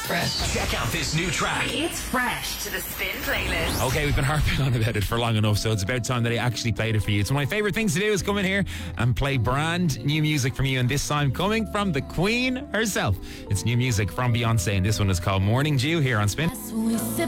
Fresh. Check out this new track. It's fresh to the Spin playlist. Okay, we've been harping on about it for long enough, so it's about time that I actually played it for you. It's one of my favourite things to do is come in here and play brand new music from you, and this time coming from the Queen herself. It's new music from Beyonce, and this one is called Morning Dew here on Spin. We sip